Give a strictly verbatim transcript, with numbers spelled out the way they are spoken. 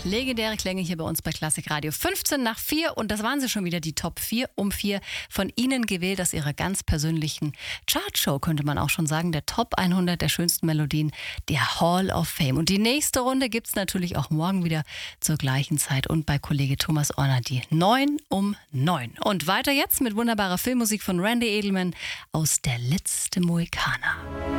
legendäre Klänge hier bei uns bei Klassik Radio. fünfzehn nach vier und das waren sie schon wieder, die Top vier um vier von Ihnen gewählt aus Ihrer ganz persönlichen Chartshow, könnte man auch schon sagen, der Top hundert der schönsten Melodien der Hall of Fame. Und die nächste Runde gibt es natürlich auch morgen wieder zur gleichen Zeit und bei Kollege Thomas Orner die neun um neun. Und weiter jetzt mit wunderbarer Filmmusik von Randy Edelman aus Der letzte Mohikaner.